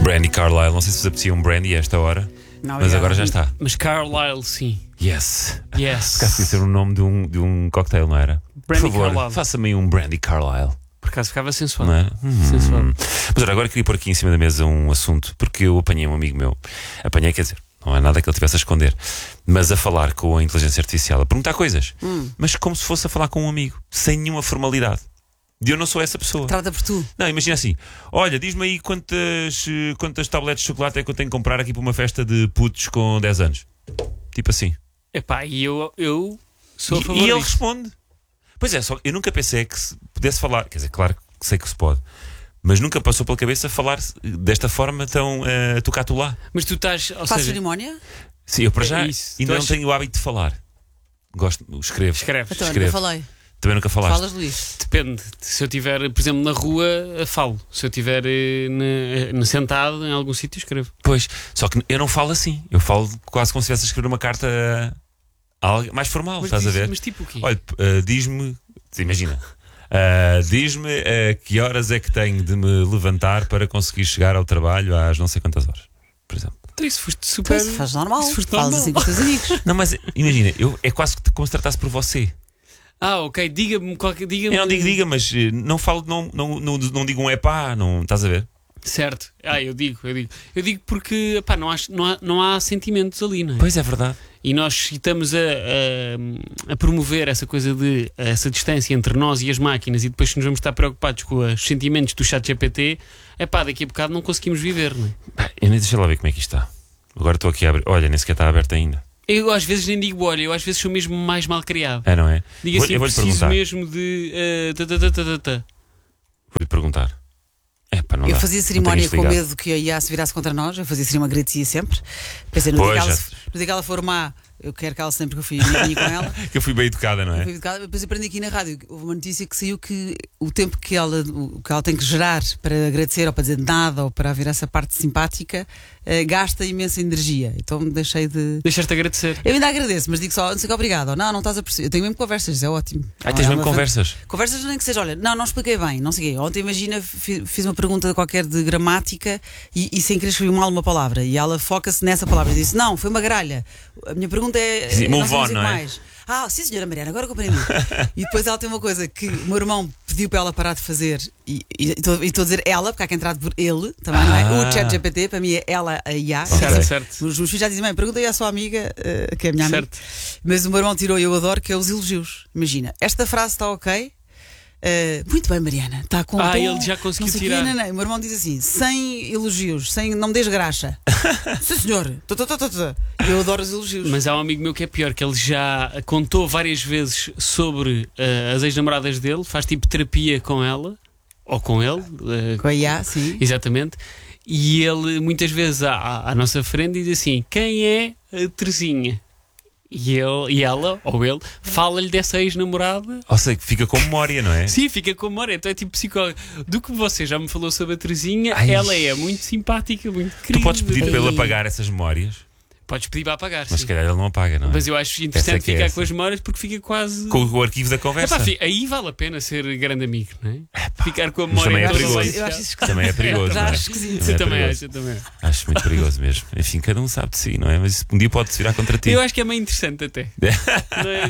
Brandy Carlisle, não sei se vos apetecia um brandy a esta hora, Não, mas agora já está. Mas Carlisle, sim. Yes. Yes. Caso podia ser o nome de um cocktail, não era? Brandy Por favor, Carlisle. faça-me aí um Brandy Carlisle. Por acaso ficava sensual. Não é? Sensual. Mas olha, agora queria pôr aqui em cima da mesa um assunto, porque eu apanhei um amigo meu. Apanhei, quer dizer, não é nada que ele tivesse a esconder, mas a falar com a inteligência artificial, a perguntar coisas, mas como se fosse a falar com um amigo, sem nenhuma formalidade. E eu não sou essa pessoa. Trata por tu. Não, imagina assim: olha, diz-me aí quantas tabletes de chocolate é que eu tenho que comprar aqui para uma festa de putos com 10 anos. Tipo assim. Epá, e eu sou a favor E ele disso. responde. Pois é, só eu nunca pensei que se pudesse falar. Quer dizer, claro que sei que se pode, mas nunca passou pela cabeça falar desta forma tão tu-cá-tu-lá. Mas tu estás, ou Faz seja, cerimónia? Sim, eu para É já isso. ainda Tu não achas- tenho o hábito de falar. Escrevo. escreves. Então, Escreve. nunca falei. Também nunca falaste. Falas, Luís. Depende. Se eu estiver, por exemplo, na rua, falo. Se eu estiver sentado em algum sítio, escrevo. Pois, só que eu não falo assim. Eu falo quase como se estivesse a escrever uma carta a alguém mais formal, estás a ver? Mas tipo o quê? Olha, diz-me, imagina, diz-me a que horas é que tenho de me levantar para conseguir chegar ao trabalho às não sei quantas horas, por exemplo. Então isso foste super. Pois, faz normal. Isso foste Faz normal. assim com os teus amigos. Não, mas imagina, é quase como se tratasse por você. Ah, ok. Diga-me qualquer. Eu não diga, mas não falo, não digo um epá, não estás a ver? Certo. Eu digo. Eu digo porque pá, não há sentimentos ali, não é? Pois é verdade. E nós estamos a promover essa coisa de essa distância entre nós e as máquinas, e depois nos vamos estar preocupados com os sentimentos do chat GPT. Daqui a bocado não conseguimos viver, não é? Pá, eu nem deixa lá ver como é que isto está. Agora estou aqui a abrir. Olha, nem sequer está aberto ainda. Eu às vezes nem digo olha, eu às vezes sou mesmo mais mal criado. É, não é? Digo assim, eu vou-lhe preciso perguntar. mesmo de. Vou-lhe perguntar. Pá, não Eu dá. fazia Não cerimónia tenho com isto ligado. medo que a IA se virasse contra nós. Eu fazia cerimónia, agradecia sempre. Pensei, no Pois, dia que ela for má, eu quero que ela sempre que eu fui amiguinha com ela. Que eu fui bem educada, não é? Fui educada. Depois aprendi aqui na rádio. Houve uma notícia que saiu que o tempo que ela tem que gerar para agradecer ou para dizer nada ou para haver essa parte simpática gasta imensa energia. Então deixei de. Deixaste de agradecer. Eu ainda agradeço, mas digo só, não sei que obrigado. Não estás a perceber. Eu tenho mesmo conversas, é ótimo. Tens mesmo conversas. Conversas nem que seja, olha, não expliquei bem, não sei o quê. Ontem, imagina, fiz uma pergunta qualquer de gramática e sem querer escrevi mal uma palavra. E ela foca-se nessa palavra e disse: não, foi uma gralha. A minha pergunta é. Sim, não move sei on, dizer não é? mais. Sim, senhora Mariana, agora compreendi. E depois ela tem uma coisa que o meu irmão pediu para ela parar de fazer. E estou a dizer ela, porque há quem trate por ele também, não é? O chat GPT, para mim é ela a IA. Certo, certo. Os meus filhos já dizem: mãe, pergunta aí à sua amiga, que é a minha amiga. Certo. Mas o meu irmão tirou e eu adoro, que é os elogios. Imagina, esta frase está ok. Muito bem, Mariana. Está com tom, ele já conseguiu não sei tirar. Quê, não. O meu irmão diz assim: sem elogios, não me des graxa. Sim, senhor. Eu adoro os elogios. Mas há um amigo meu que é pior, que ele já contou várias vezes sobre as ex-namoradas dele, faz tipo terapia com ela, ou com ele. Com a IA, sim. Exatamente. E ele muitas vezes à nossa frente diz assim: quem é a Terezinha? E ela, ou ele, fala-lhe dessa ex-namorada. Ou seja, que fica com memória, não é? Sim, fica com memória. Então é tipo psicólogo. Do que você já me falou sobre a Terezinha, Ai. ela é muito simpática, muito querida. Tu podes pedir para ele apagar essas memórias, Podes pedir para apagar, mas sim. se calhar ele não apaga, não é? Mas eu acho interessante Essa que é ficar essa. com as memórias porque fica quase. Com o arquivo da conversa. Aí vale a pena ser grande amigo, não é? Ficar com a Mas memória também é toda perigoso. lixada. Eu acho isso esquisito. Também é perigoso, Já não é? acho esquisito. Também Eu é também perigoso. acho, eu também acho. Acho muito perigoso mesmo. Enfim, cada um sabe de si, não é? Mas isso um dia pode se virar contra ti. Eu acho que é meio interessante até. Não é?